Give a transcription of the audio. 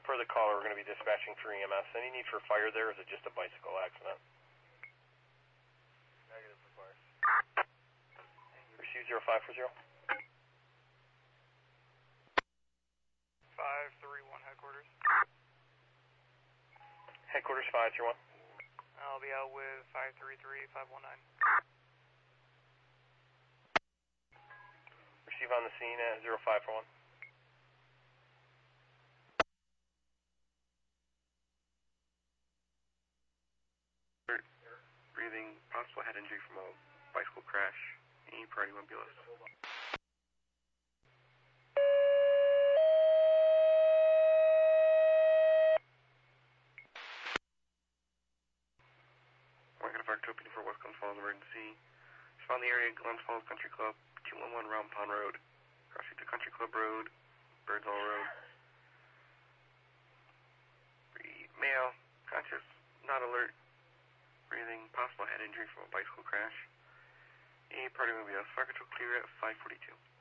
per the caller, we're going to be dispatching for EMS. Any need for fire there, or is it just a bicycle accident? Negative for fire. Receive 0540. 531 headquarters. Headquarters 531. I'll be out with 533-519. Receive on the scene at 0541. Breathing, possible head injury from a bicycle crash. Any priority ambulance. We're going to fire 2 for West Glens Falls emergency. Found the area, Glens Falls Country Club, 211 Round Pond Road. Crossing to Country Club Road, Birdsall Road. Male, conscious, not alert. Breathing, possible head injury from a bicycle crash. A party movie, fire control clear at 542.